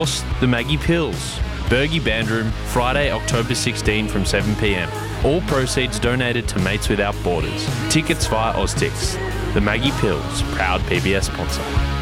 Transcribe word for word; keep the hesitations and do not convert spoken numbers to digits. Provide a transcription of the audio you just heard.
The Maggie Pills, Bergie Bandroom, Friday, October sixteenth from seven p m. All proceeds donated to Mates Without Borders. Tickets via Oztix. The Maggie Pills, proud P B S sponsor.